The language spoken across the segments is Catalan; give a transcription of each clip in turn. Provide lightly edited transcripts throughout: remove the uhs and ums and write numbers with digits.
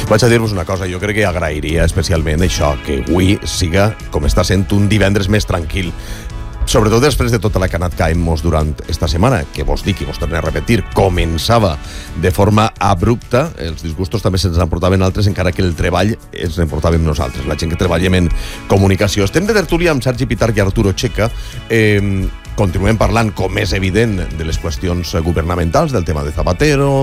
Vaig a dir-vos una cosa, jo crec que agrairia especialment això, que avui siga, com està sent, un divendres més tranquil. Sobretot després de tota la que ha anat caent-nos durant esta setmana, que vos dic i vos torno a repetir, començava de forma abrupta, els disgustos també se'ns emportaven altres, encara que el treball ens emportàvem nosaltres, la gent que treballem en comunicació. Estem de tertúlia amb Sergi Pitarch i Arturo Checa, continuem parlant, com és evident, de les qüestions governamentals, del tema de Zapatero,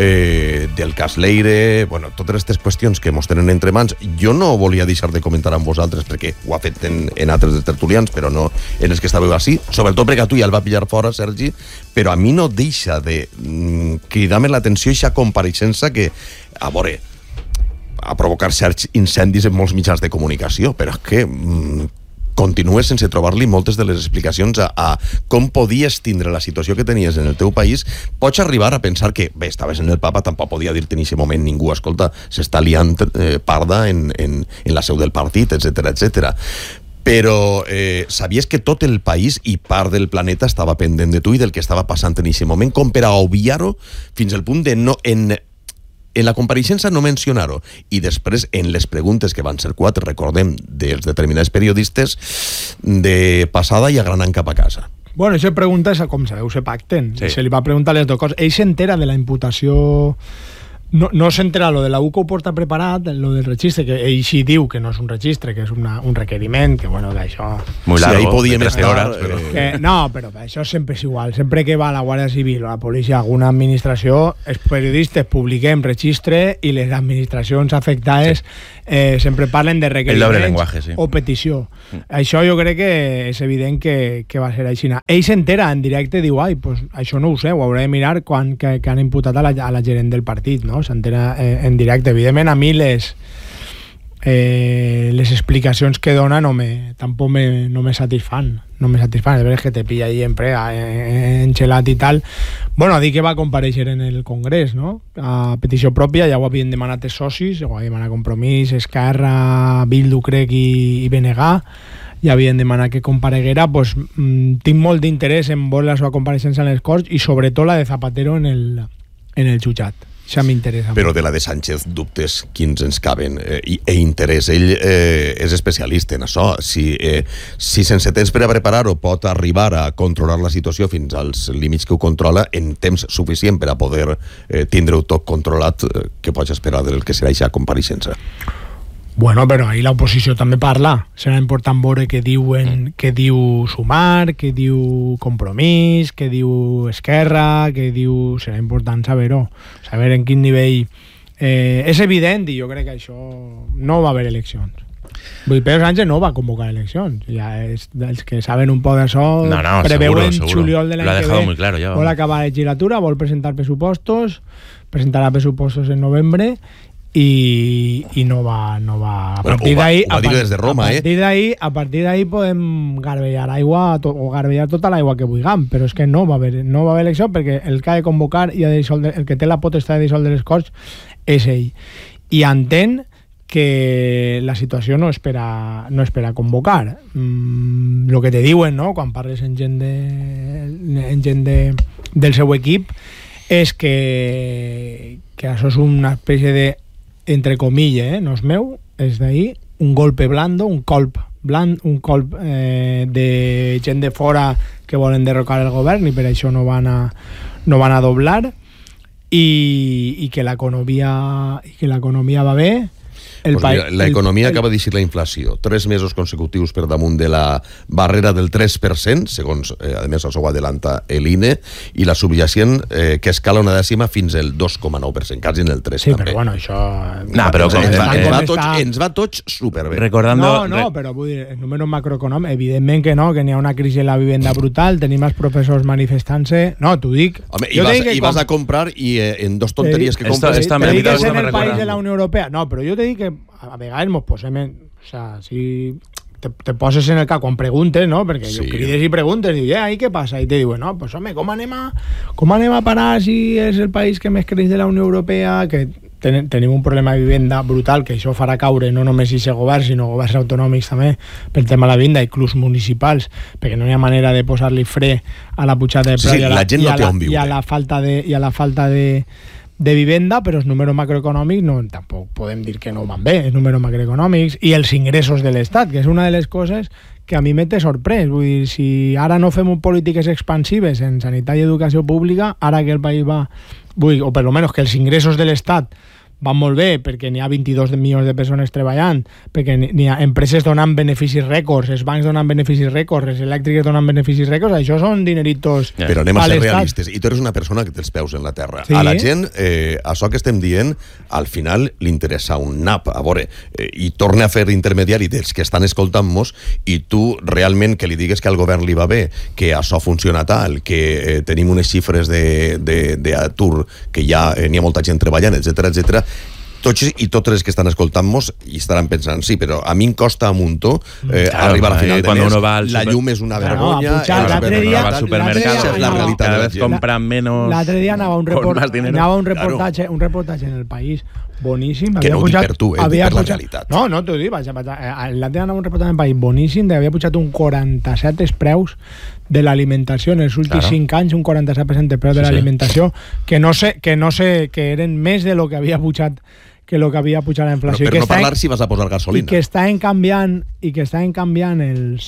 del cas Leire, bueno, totes aquestes qüestions que mos tenen entre mans. Jo no volia deixar de comentar amb vosaltres, perquè ho ha fet en altres tertulians, però no en els que estàveu així, sobretot perquè a tu ja el va pillar fora, Sergi, però a mi no deixa de cridar-me l'atenció aquesta compareixença que, a veure, a provocar certs incendis en molts mitjans de comunicació, però és que continues sense trobar-li moltes de les explicacions a com podies tindre la situació que tenies en el teu país. Pots arribar a pensar que, bé, estaves en el Papa, tampoc podia dir-te en aquest moment ningú, escolta, s'està liant parda en la seu del partit, etc. Però sabies que tot el país i part del planeta estava pendent de tu i del que estava passant en aquest moment, com per a obviar-ho fins al punt de no... En la compareixença no mencionar-ho, i després en les preguntes que van ser 4, recordem, dels determinats periodistes, de passada i agranant cap a casa. Bueno, això pregunta és com sabeu, se pacten. Sí. Se li va preguntar les dues coses. Ell s'entera de la imputació... No s'entera lo de la UCO ho porta preparat, lo del registre, que ell sí diu que no és un registre, que és un requeriment, que bueno, que això... Muy largo, sí, ahí podíem estar hores, però... No, però això sempre és igual. Sempre que va la Guàrdia Civil o la policia a alguna administració, els periodistes publiquem registre i les administracions afectades sempre parlen de requeriments o petició. Això jo crec que és evident que va ser així. Ell s'entera en directe, diu, ai, pues això no ho sé, ho hauré de mirar quan que han imputat a la gerent del partit, no? S'entera en directe. Evidentment a mi les explicacions que dona tampoc no me satisfan. No me satisfan. És veritat que te pilla ahí enxelat i tal. Bueno, a dir que va comparèixer en el Congrés, no? A petició pròpia, ja ho havien demanat els socis, ho havien demanat Compromís, Esquerra, Bildu, crec, i BNG, ja havien demanat que compareguera. Pues, tinc molt d'interès en veure la seva compareixença en les Corts i sobretot la de Zapatero en el jutjat. Això m'interessa. Però de la de Sánchez, dubtes quins ens caben interès. Ell és especialista en això. Si sense temps per a preparar-ho pot arribar a controlar la situació fins als límits que ho controla en temps suficient per a poder tindre-ho tot controlat, què pots esperar del que serà aquesta compareixença? Bueno, però ahir l'oposició també parla. Serà important veure què diu Sumar, què diu Compromís, què diu Esquerra, què diu... Serà important saber-ho. Saber en quin nivell... és evident, i jo crec que això no va haver eleccions. Pedro Sánchez no va convocar eleccions. Ja els que saben un poc d'això preveuen juliol de l'any que ve. Vol acabar la legislatura, vol presentar pressupostos, presentarà pressupostos en novembre i no va a partir d'ahí a partir d'ahí podem garbejar aigua o garbejar tota l'aigua que vulguem, però és que no va haver elecció perquè el que ha de convocar i el que té la potestat de dissoldre les Corts és ell, i entén que la situació no espera convocar. Lo que te diuen, no?, quan parles en gent del seu equip és que això és una espècie de, entre comillas, no és meu, és d'ahir, un golpe blando, un colp de gent de fora que volen derrocar el govern i per això no van a doblar, i que l'economia va bé. L'economia acaba de dir la inflació 3 mesos consecutius per damunt de la barrera del 3%, segons a més això ho adelanta l'INE, i la subjacent que escala una dècima fins al 2,9%, quasi en el 3%. Sí, però bueno, això... ens va tots superbé. Però vull dir, en números macroeconòmics, evidentment que no, que n'hi ha una crisi en la vivenda brutal, tenim els professors manifestant-se... No, t'ho dic... Home, i vas a comprar i en dos tonteries que compres... Te dic que és en el país de la Unió Europea. No, però jo te dic que a vegades mos posem si te poses en el cap quan preguntes, no? Perquè jo crides i preguntes i dius, ¿y què passa? I te diuen, no, pues home, com anem a parar si és el país que més creix de la Unió Europea, que tenim un problema de vivenda brutal, que això farà caure no només aquest govern, sinó governs autonòmics també, pel tema de la vivenda, inclús municipals, perquè no hi ha manera de posar-li fre a la pujada de preu i a la falta de vivenda, però els números macroeconòmics no, tampoc podem dir que no van bé, els números macroeconòmics i els ingressos de l'Estat, que és una de les coses que a mi m'he sorprès. Vull dir, si ara no fem polítiques expansives en sanitat i educació pública, ara que el país va... o per lo menos que els ingressos de l'Estat van molt bé, perquè n'hi ha 22 milions de persones treballant, perquè n'hi ha empreses donant beneficis rècords, els bancs donant beneficis rècords, les elèctriques donant beneficis rècords, això són dineritos. Però anem a ser realistes, i tu eres una persona que té els peus en la terra. Sí. A la gent, això que estem dient, al final li interessa un nap, a veure, i torna a fer intermediari dels que estan escoltant-nos, i tu realment que li digues que al govern li va bé, que això funciona tal, que tenim unes xifres d'atur, que ja n'hi ha molta gent treballant, etc. Tots i totes les que estan escoltant-nos i estaran pensant, sí, però a mi em costa un muntó arribar a final de mes, la llum és una vergonya, l'altre dia al supermercado la realitat cada vez compran menos, l'altre dia anava un reportatge en El País boníssim, que no ho dic per tu, per la realitat. No, t'ho dic, l'altre dia anava un reportatge en El País boníssim, havia pujat un 47 els preus de l'alimentació en els últims 5 anys, un 47% de preu de l'alimentació, que no sé, que eren més de lo que havia pujat la inflació. Però per no parlar si vas a posar gasolina. I que estaven canviant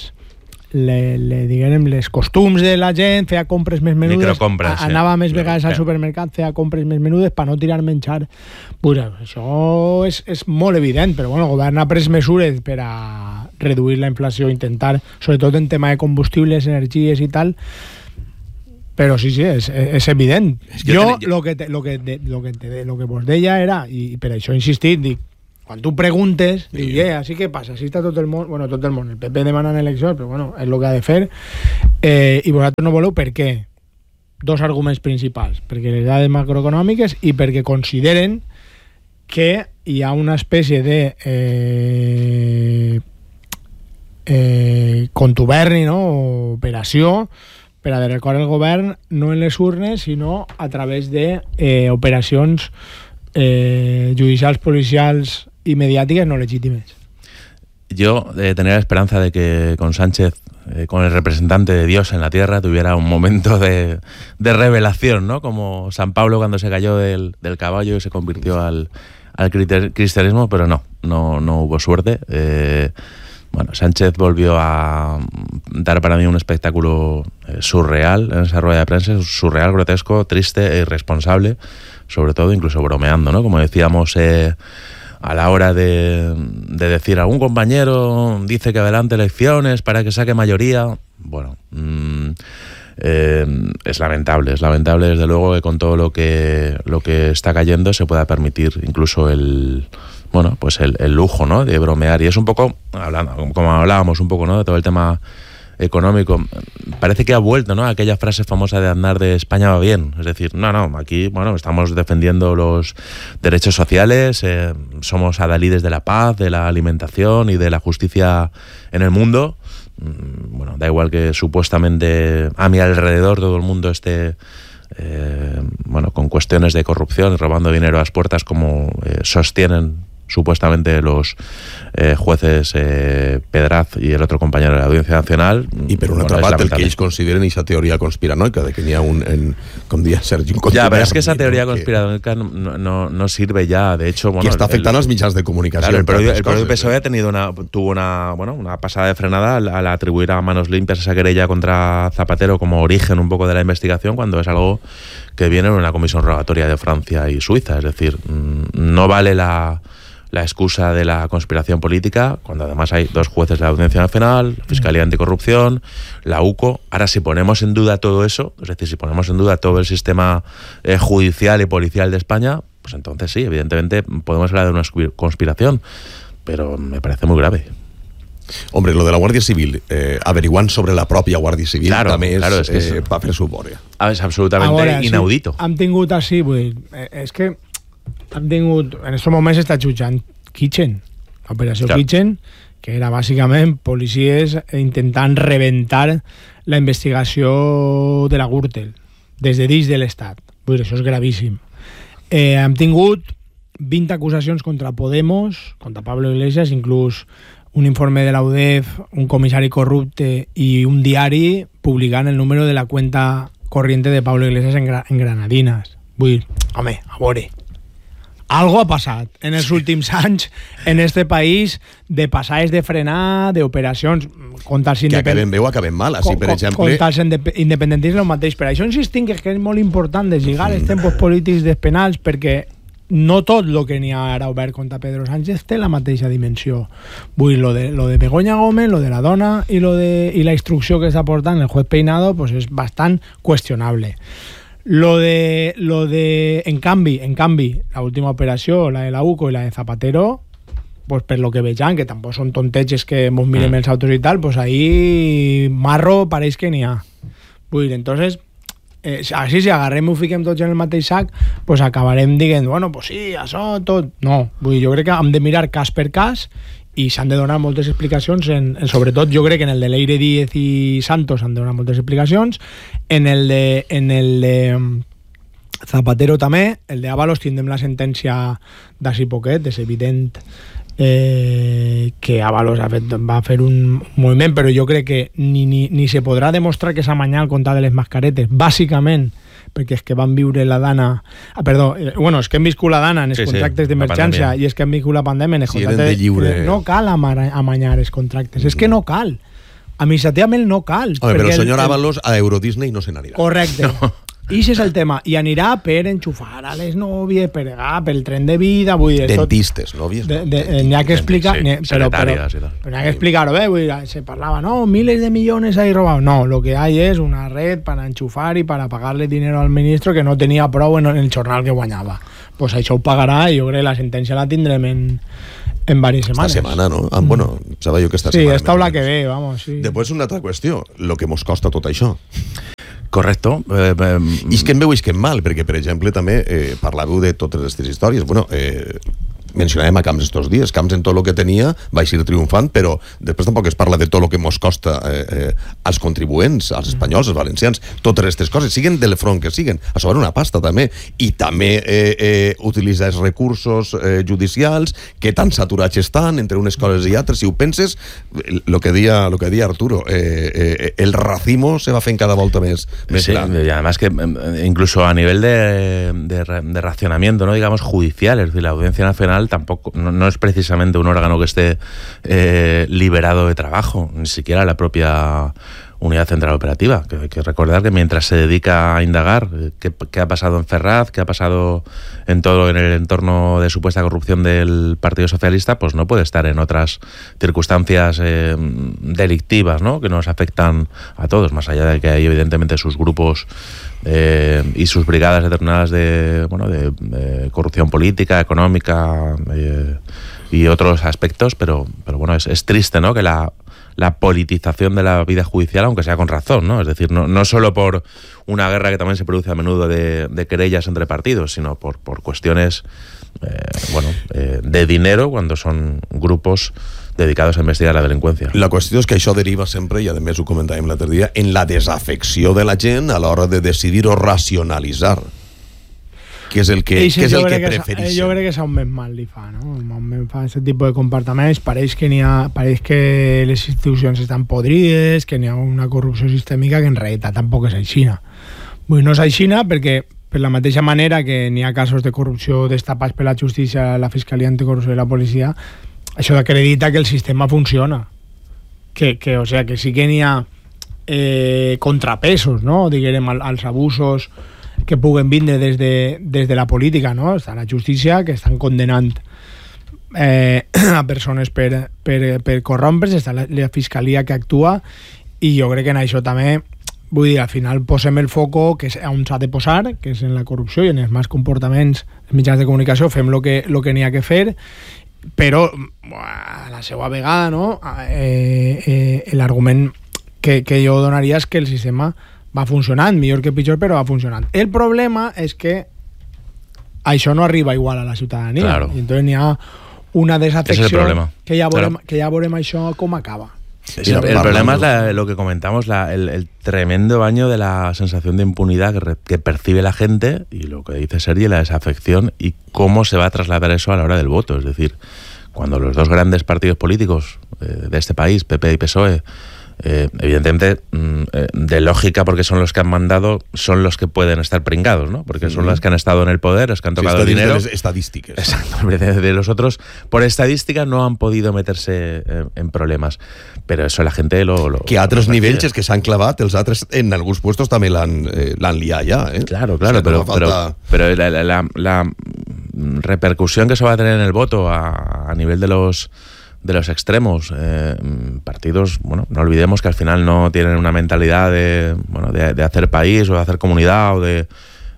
les costums de la gent, feia compres més menudes, anava més vegades al supermercat, feia compres més menudes per no tirar menjar. Pues això és molt evident, però bueno, el govern ha pres mesures per a reduir la inflació, intentar, sobretot en tema de combustibles, energies i tal, però sí, és evident. Jo, lo que vos deia era, i per això he insistit, dic, quan tu preguntes, dic, així què passa? Així està tot el món, el PP demanant eleccions, però bueno, és el que ha de fer, i vosaltres no voleu, per què? 2 arguments principals, perquè les dades macroeconòmiques i perquè consideren que hi ha una espècie de contuberni, no? Operació per a derrocar el govern no en les urnes, sinó a través de operacions judicials, policials y mediáticas no legítimas. Yo tenía la esperanza de que con Sánchez, con el representante de Dios en la tierra, tuviera un momento de revelación, ¿no? Como San Pablo cuando se cayó del caballo y se convirtió al cristianismo, pero no hubo suerte. Bueno, Sánchez volvió a dar para mí un espectáculo surreal en esa rueda de prensa, surreal, grotesco, triste e irresponsable, sobre todo incluso bromeando, ¿no? Como decíamos, a la hora de decir algún compañero dice que adelante elecciones para que saque mayoría, bueno, es lamentable desde luego que con todo lo que está cayendo se pueda permitir incluso el lujo, ¿no? De bromear. Y es un poco, como hablábamos un poco, ¿no? De todo el tema económico. Parece que ha vuelto, ¿no? Aquella frase famosa de Aznar de España va bien. Es decir, no, aquí, bueno, estamos defendiendo los derechos sociales, somos adalides de la paz, de la alimentación y de la justicia en el mundo. Bueno, da igual que supuestamente a mi alrededor todo el mundo esté con cuestiones de corrupción y robando dinero a las puertas, como sostienen supuestamente los jueces Pedraz y el otro compañero de la Audiencia Nacional. I per una altra part, el que ells consideren aquesta teoria conspiranoica de que n'hi ha com dia Sergi, un ya, pero es que esa teoría conspiranoica no sirve ya, de hecho, bueno, que está afectando a los mitjans de comunicación. Claro, el propio PSOE tuvo una pasada de frenada al atribuir a manos limpias esa querella contra Zapatero como origen un poco de la investigación, cuando es algo que viene en una comisión rogatoria de Francia y Suiza. Es decir, no vale la excusa de la conspiración política, cuando además hay 2 jueces de la Audiencia Nacional, la Fiscalía Anticorrupción, la UCO. Ahora, si ponemos en duda todo eso, es decir, si ponemos en duda todo el sistema judicial y policial de España, pues entonces sí, evidentemente podemos hablar de una conspiración, pero me parece muy grave. Hombre, lo de la Guàrdia Civil, averiguant sobre la pròpia Guàrdia Civil, també és va fer subòria. És absolutament inaudito. Hem tingut així, és que hem tingut, en aquests moments està jutjant Kitchen, l'operació Kitchen, que era bàsicament policies intentant rebentar la investigació de la Gürtel des de dins de l'Estat. Això és gravíssim. Hem tingut 20 acusacions contra Podemos, contra Pablo Iglesias, inclús un informe de la UDEF, un comissari corrupte i un diari publicant el número de la cuenta corriente de Pablo Iglesias en Granadinas. Vull dir, home, a veure, algo ha passat en els últims anys en este país de passades de frenar, d'operacions contra els que acabem bé o acabem mal, així per exemple contra els independentistes el mateix. Per això insistim que és molt important deslligar els tempos polítics dels penals, perquè no tot el que n'hi ha ara obert contra Pedro Sánchez té la mateixa dimensió. Vull dir, lo de Begoña Gómez, lo de la dona i la instrucció que està portant el juez Peinado pues és bastant qüestionable. En canvi, la última operació, la de la UCO i la de Zapatero, pues per lo que vegem, que tampoc són tonteges que mos mirem els autos i tal, pues ahí marro pareix que n'hi ha. Vull dir, entonces així si agarrem i ho fiquem tots en el mateix sac, pues acabarem dient, bueno, pues sí, això tot. No, vull dir, jo crec que hem de mirar cas per cas i s'han de donar moltes explicacions, sobretot jo crec que en el de Leire Díez i Santos s'han de donar moltes explicacions, en el de Zapatero també, el de Ábalos tindrem la sentència d'ací poquet, és evident que Ábalos va fer un moviment, però jo crec que ni se podrà demostrar que s'ha amanyat al compte de les mascaretes, bàsicament perquè és que van viure la dana... és que hem viscut la dana en els contractes d'emergència i és que hem viscut la pandèmia en els contractes de lliure. No cal amanyar els contractes, és que no cal. Administrativament no cal. Però el senyor Ábalos a Euro Disney no se n'anirà. Correcte. I això és el tema. I anirà per enxufar a les nòvies, per el tren de vida... Dentistes, nòvies. N'hi ha que explicar... Però n'hi ha que explicar-ho bé. Se parlava, no, miles de millones ahí robados. No, lo que hay es una red para enchufar y para pagarle dinero al ministro que no tenía prou en el jornal que guanyava. Pues això ho pagarà i jo crec que la sentència la tindrem en diverses setmanes. Esta setmana, ¿no? Bueno, sabia jo que esta setmana. Sí, esta la que ve, vamos. Sí. Després una altra qüestió, lo que mos costa tot això. Correcto. Isquem bé o isquem mal, perquè, per exemple, també parlàveu de totes aquestes històries. Bueno, mencionàvem a Camps estos dies. Camps en tot el que tenia va eixir triomfant, però després tampoc es parla de tot el que mos costa als contribuents, als espanyols, als valencians, totes aquestes coses, siguen del front que siguen. A sobre una pasta, també. I també utilitzar els recursos judicials, que tan saturats estan entre unes coses i altres. Si ho penses, el que deia Arturo, el racimo se va fent cada volta més gran. Y además que incluso a nivel de racionamiento, no digamos judicial, es decir, la Audiencia Nacional tampoco no es precisamente un órgano que esté liberado de trabajo, ni siquiera la propia Unidad Central Operativa. Que hay que recordar que mientras se dedica a indagar qué ha pasado en Ferraz, qué ha pasado en todo en el entorno de supuesta corrupción del Partido Socialista, pues no puede estar en otras circunstancias delictivas, ¿no?, que nos afectan a todos, más allá de que hay evidentemente sus grupos y sus brigadas determinadas de corrupción política, económica y otros aspectos, pero bueno, es triste, ¿no?, que la politización de la vida judicial, aunque sea con razón, ¿no? Es decir, no solo por una guerra que también se produce a menudo de querellas entre partidos, sino por cuestiones de dinero, cuando son grupos dedicados a investigar la delinqüència. La qüestió és que això deriva sempre, i a més ho comentàvem l'altre dia, en la desafecció de la gent a l'hora de decidir o racionalitzar. Què és el que prefereixen? Jo crec que és un més mal li fa, no? Un fa aquest tipus de comportaments. Pareix que les institucions estan podrides, que n'hi ha una corrupció sistèmica que en realitat tampoc és aixina. No és aixina perquè per la mateixa manera que n'hi ha casos de corrupció destapats per la justícia, la Fiscalia Anticorrupció i la policia, això acredita que el sistema funciona. O sea, que sí que n'hi ha contrapesos, no?, diguem, als abusos que puguen vindre des de la política, no? Està la justícia, que estan condenant a persones per corrompre's, està la fiscalia que actua, i jo crec que en això també, vull dir, al final posem el foco que és on s'ha de posar, que és en la corrupció i en els mals comportaments dels mitjans de comunicació, fem el que n'hi ha que fer, però a la seva vegada, no?, l'argument que jo donaria és que el sistema va funcionant, millor que pitjor, però va funcionant. El problema és que això no arriba igual a la ciutadania. Claro. I entonces n'hi ha una desafecció que ja veurem això com acaba. Sí, el problema es lo que comentamos, el tremendo baño de la sensación de impunidad que percibe la gente, y lo que dice Sergi, la desafección, y cómo se va a trasladar eso a la hora del voto. Es decir, cuando los dos grandes partidos políticos de este país, PP y PSOE, evidentemente, de lógica, porque son los que han mandado, son los que pueden estar pringados, ¿no? Porque son los que han estado en el poder, los que han tocado el dinero. Estadísticas. Exacto. De los otros, por estadística, no han podido meterse en problemas. Pero eso la gente lo que a altres nivells és que s'han clavat, els altres en alguns puestos també l'han liat ja, eh? Claro, pero la repercusión que se va a tener en el voto a nivel de los extremos, partidos, bueno, no olvidemos que al final no tienen una mentalidad de hacer país o de hacer comunidad o de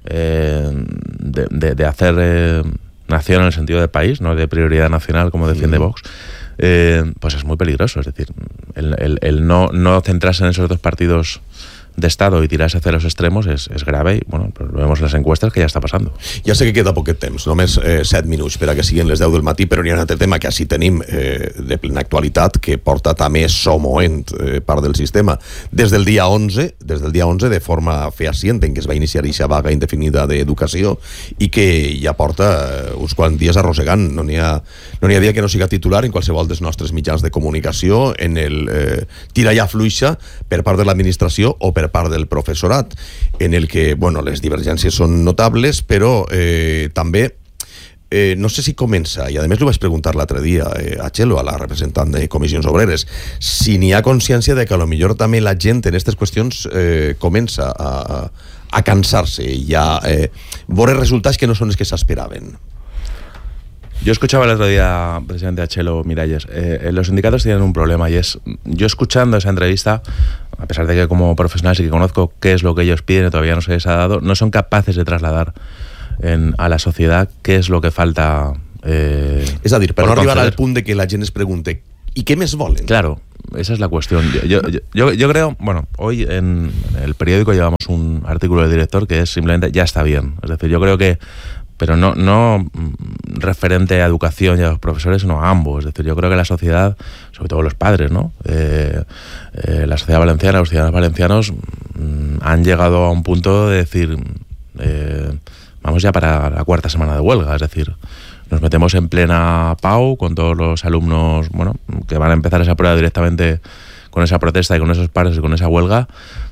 hacer nación en el sentido de país, no de prioridad nacional como defiende Vox, pues es muy peligroso. Es decir, el no centrarse en esos dos partidos de Estado y tirarse hacia los extremos és grave i, bueno, pues vemos en les encuestes que ja està passant. Ja sé que queda poquet temps, només 7 minuts per a que siguin les 10 del matí, però hi ha un altre tema que així tenim de plena actualitat que porta també somoent part del sistema. Des del dia 11, de forma fehacient, en què es va iniciar aquesta vaga indefinida d'educació i que ja porta uns quants dies arrossegant. No n'hi ha dia que no siga titular en qualsevol dels nostres mitjans de comunicació en el tira ja fluixa per part de l'administració o per part del professorat, en el que, bueno, les divergències són notables, però també no sé si comença, i a més ho vaig preguntar l'altre dia a Txelo, a la representant de Comissions Obreres, si n'hi ha consciència de que a lo millor també la gent en aquestes qüestions comença a cansar-se i a veure resultats que no són els que s'esperaven. Yo escuchaba el otro día precisamente a Txelo Miralles. Los sindicatos tienen un problema y es, yo escuchando esa entrevista, a pesar de que como profesional sí que conozco qué es lo que ellos piden y todavía no se les ha dado, no son capaces de trasladar a la sociedad qué es lo que falta. Es a dir, per no arribar al punt de que la gent es pregunte ¿y qué més volen? Claro, esa es la cuestión. Yo creo, bueno, hoy en el periódico llevamos un artículo del director que es simplemente ya está bien. Es decir, yo creo que, pero no referente a educación y a los profesores, sino a ambos. Es decir, yo creo que la sociedad, sobre todo los padres, ¿no? La sociedad valenciana, los ciudadanos valencianos han llegado a un punto de decir, vamos ya para la 4ª semana de huelga, es decir, nos metemos en plena PAU con todos los alumnos, bueno, que van a empezar esa prueba directamente con esa protesta y con esos pares y con esa huelga.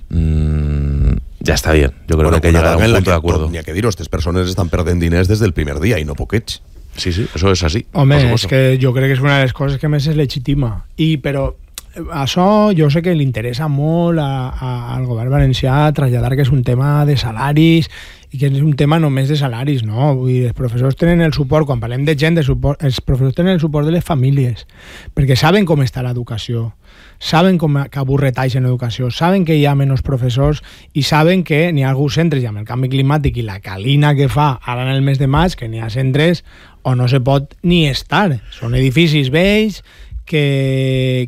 Ja està bien. Jo crec que llegarà a un punt d'acord. N'hi ha que dir-ho, aquestes persones estan perdent diners des del primer dia i no poquets. Sí, eso és així. Home, és que jo crec que és una de les coses que més es legitima. Però això jo sé que li interessa molt al govern valencià traslladar que és un tema de salaris i que és un tema només de salaris, no? Vull dir, els professors tenen el suport, quan parlem de gent de suport, els professors tenen el suport de les famílies, perquè saben com està l'educació, saben que avorreteix en educació, saben que hi ha menys professors i saben que n'hi ha alguns centres, i amb el canvi climàtic i la calina que fa ara en el mes de maig, que n'hi ha centres on no se pot ni estar. Són edificis vells que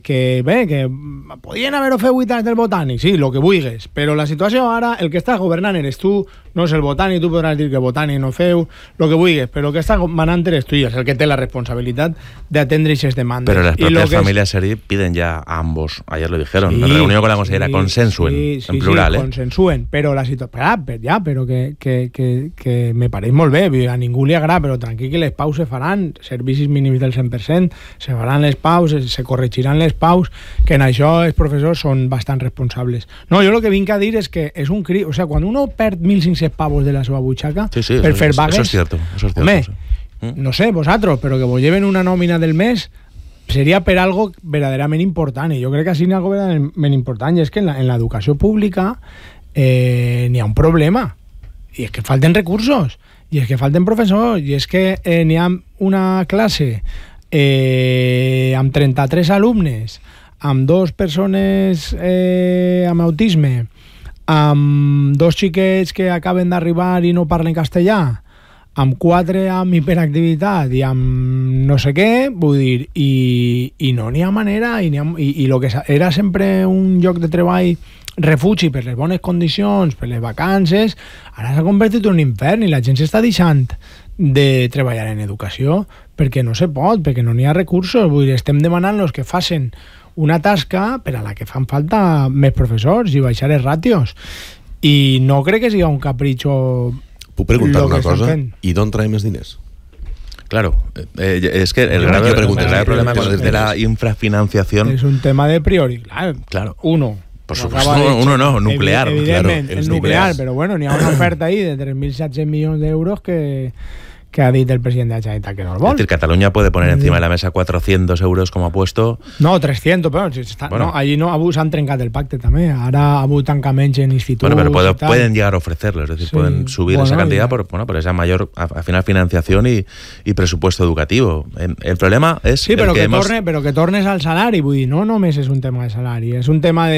podien haver-ho fet 8 anys del Botànic, sí, el que vulguis, però la situació ara, el que està governant eres tu, no és el Botànic, tu podràs dir que Botànic no feu, el que vulguis, però el que està manant eres tu i és el que té la responsabilitat d'atendre aquestes demandes. Pero las propias familias SERI piden ya a ambos, ayer lo dijeron, sí, en reunión con la consellera, consensuen, en plural. Sí, consensuen, però la situació, però que me pareix molt bé, a ningú li agrada, però tranquil que les paus se faran, servicis mínims del 100%, se faran les paus, se corregiran les paus, que en això els professors són bastant responsables. No, jo el que vinc a dir és que és un crim, o sea, quan uno perd 1.500 pavos de la seva butxaca per fer vagues, eso es cierto, home, no sé, vosaltres, però que vos lleven una nòmina del mes seria per algo verdaderament important, i jo crec que així n'hi ha algo verdaderament important, i és que en l'educació pública n'hi ha un problema, i és que falten recursos, i és que falten professors, i és que n'hi ha una classe amb 33 alumnes, amb 2 persones amb autisme, amb 2 xiquets que acaben d'arribar i no parlen castellà, amb 4 amb hiperactivitat i amb no sé què, vull dir, i no n'hi ha manera, i el que era sempre un lloc de treball refugi per les bones condicions, per les vacances, ara s'ha convertit en un infern i la gent s'està deixant de treballar en educació perquè no se pot, perquè no n'hi ha recursos. Vull dir, estem demanant-los que facin una tasca per a la que fan falta més professors i baixar les ràtios, i no crec que sigui un capritxo. Puc preguntar una cosa? I d'on traiem els diners? Claro, es que el grave problema de la infrafinanciación... Es un tema de priori, claro. Uno. Por supuesto, uno no, nuclear. Evidentemente, claro, el nuclear, però bueno, n'hi ha una oferta ahí de 3.700 milions d'euros que ha dit el presidente de la Generalitat que no el vol. Es decir, Cataluña puede poner encima de la mesa 400 euros como ha puesto... No, 300, però bueno. No, allí s'han trencat el pacte també. Ara ha hagut tancaments en instituts... Bueno, pero pueden llegar a ofrecerlo, es decir, sí, pueden subir esa cantidad por esa mayor, al final, financiación y presupuesto educativo. El problema es... Sí, però que tornes al salari, vull dir, no només és un tema de salari, és un tema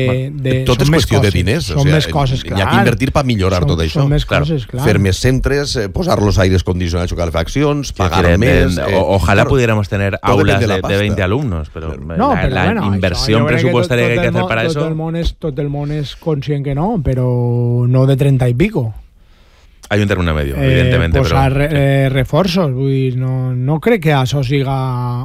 de tot és qüestió de diners. Són més coses, clar. Hi ha que invertir per millorar tot això. Són més coses, clar. Fer més centres, posar los aires condicionados o calefaccions, pagar més... Ojalá pudiéramos tener aulas de 20 alumnos, pero la inversión presupuestaria que hay que hacer para eso... Tot el món és conscient que no, però no de 30 y pico. Hay un término medio, evidentemente. Posar reforços, vull dir, no crec que això siga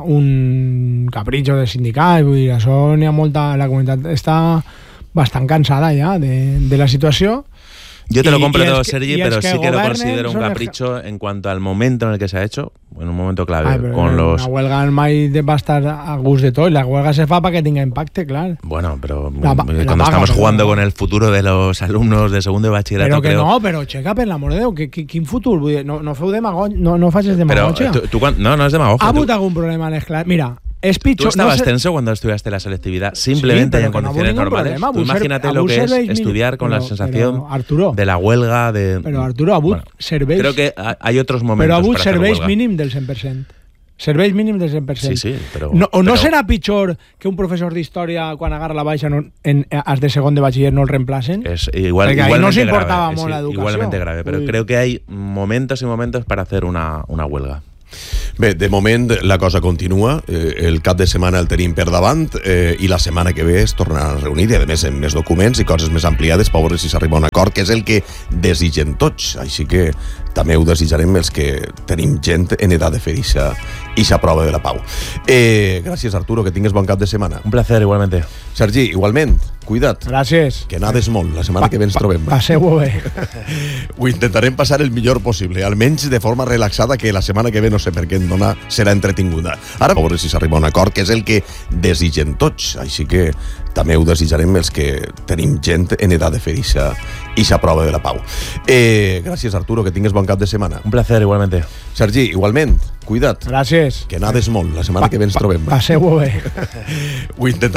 un capritxo de sindicats, vull dir, això n'hi ha molta... La comunitat està bastant cansada ja de la situació. Yo te lo compro todo, Sergi, pero sí que lo considero un capricho en cuanto al momento en el que se ha hecho, en un momento clave. La huelga mai va estar a gust de tot, la huelga se fa para que tenga impacte, claro. Bueno, pero cuando estamos jugando con el futuro de los alumnos de segundo de bachillerato... Però que no, però checa, per l'amor de Déu, quin futur? No feu demagogia, no facis demagogia. No es demagogia. Ha hagut algun problema en l'esclat? Mira... Tú estabas tenso cuando estudiaste la selectividad, simplemente en condiciones normales. Tú imagínate lo que es estudiar con la sensación de la huelga. Pero Arturo, serveis... Creo que hay otros momentos para hacer huelga. Pero serveis mínim del 100%. Serveis mínim del 100%. Sí, però... No serà pitjor que un professor d'història, quan agarra la baixa als de segon de batxiller, no el reemplacen? Igualmente ahí no se importaba grave, la educación. Igualmente grave, pero creo que hay momentos y momentos para hacer una huelga. Bé, de moment la cosa continua, el cap de setmana el tenim per davant i la setmana que ve es tornaran a reunir i a més amb més documents i coses més ampliades per veure si s'arriba a un acord, que és el que desitgen tots, així que també ho desitjarem els que tenim gent en edat de fer ixa prova de la pau. Gràcies, Arturo, que tingues bon cap de setmana. Un placer, igualmente. Sergi, igualment, cuida't. Gràcies. Que nades molt, la setmana que ve ens trobem. Passeu-ho bé. Ho intentarem passar el millor possible, almenys de forma relaxada, que la setmana que ve no sé per què serà entretinguda. Ara a veure si s'arriba a un acord, que és el que desitgen tots, així que també ho desitjarem els que tenim gent en edat de fer ixa prova de la pau. Gràcies, Arturo, que tingues bon cap de setmana. Un placer, igualmente. Sergi, igualment, cuida't. Gràcies. Que nades molt, la setmana que ve ens trobem. Passeu-ho bé. Ho intentarem